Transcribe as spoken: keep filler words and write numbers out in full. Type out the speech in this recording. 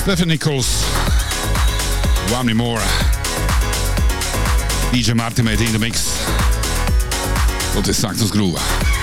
Stephen Nichols, One Me More. D J Martin met in de mix. Tot is straks als groeven.